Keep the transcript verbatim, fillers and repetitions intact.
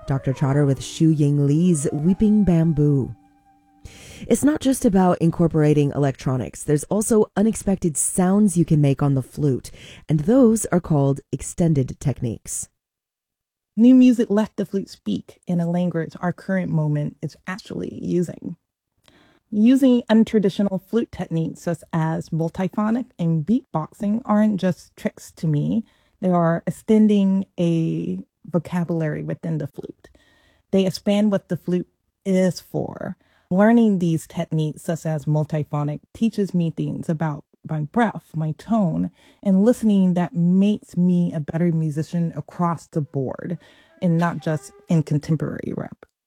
Doctor Trotter with Xu Ying Li's Weeping Bamboo. It's not just about incorporating electronics. There's also unexpected sounds you can make on the flute, and those are called extended techniques. New music let the flute speak in a language our current moment is actually using. Using untraditional flute techniques such as multiphonic and beatboxing aren't just tricks to me. They are extending a vocabulary within the flute. They expand what the flute is for. Learning these techniques, such as multiphonic, teaches me things about my breath, my tone, and listening that makes me a better musician across the board, and not just in contemporary rap.